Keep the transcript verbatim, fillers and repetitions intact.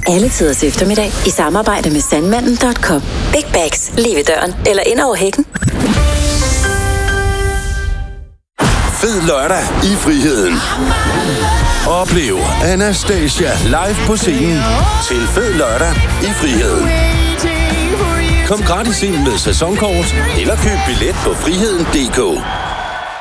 Alle tiders eftermiddag i samarbejde med sandmanden punktum com. Big bags lige ved døren eller ind over hækken. Fed lørdag i Friheden. Oplev Anastasia live på scenen til Fed lørdag i Friheden. Kom gratis ind med sæsonkort eller køb billet på friheden punktum d k.